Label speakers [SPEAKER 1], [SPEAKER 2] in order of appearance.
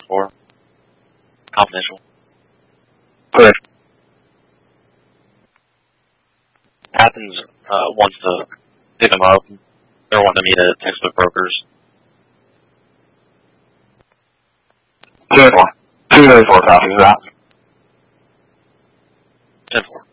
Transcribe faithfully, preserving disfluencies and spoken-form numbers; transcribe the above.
[SPEAKER 1] four. Confidential.
[SPEAKER 2] Clear.
[SPEAKER 1] Athens uh, wants to pick them up. They're wanting to meet at Textbook Brokers.
[SPEAKER 2] Two and four. Two and four copies of that.
[SPEAKER 1] ten four.